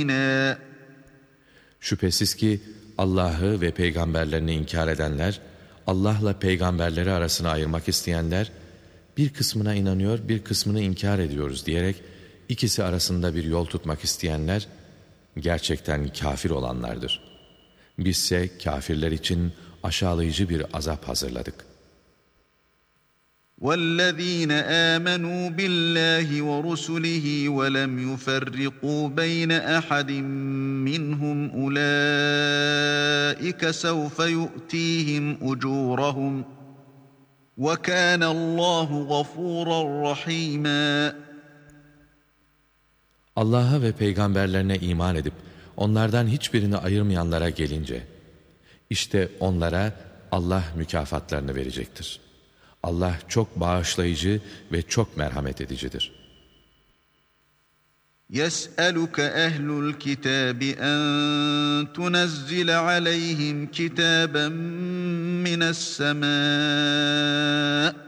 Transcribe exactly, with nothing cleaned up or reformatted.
مُبِينًا. Şüphesiz ki Allah'ı ve peygamberlerini inkar edenler, Allah'la peygamberleri arasını ayırmak isteyenler, bir kısmına inanıyor, bir kısmını inkar ediyoruz diyerek ikisi arasında bir yol tutmak isteyenler, gerçekten kafir olanlardır. Bizse kafirler için aşağılayıcı bir azap hazırladık. وَالَّذ۪ينَ آمَنُوا بِاللّٰهِ وَرُسُلِهِ وَلَمْ يُفَرِّقُوا بَيْنَ أَحَدٍ مِّنْهُمْ أُولَٰئِكَ سَوْفَ يُؤْتِيهِمْ أُجُورَهُمْ وَكَانَ اللّٰهُ غَفُورًا رَحِيمًا. Allah'a ve peygamberlerine iman edip onlardan hiçbirini ayırmayanlara gelince, işte onlara Allah mükafatlarını verecektir. Allah çok bağışlayıcı ve çok merhamet edicidir. يَسْأَلُكَ أَهْلُ الْكِتَابِ أَن تُنَزِّلَ عَلَيْهِمْ كِتَابًا مِّنَ السَّمَاءِ